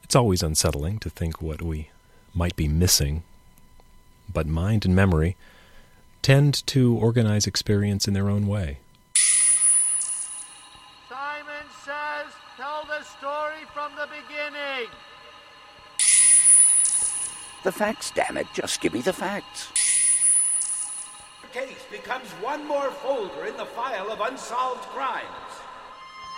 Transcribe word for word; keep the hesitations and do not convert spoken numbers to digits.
It's always unsettling to think what we might be missing, but mind and memory tend to organize experience in their own way. Simon says, tell the story from the beginning. The facts, damn it. Just give me the facts. Case becomes one more folder in the file of unsolved crime.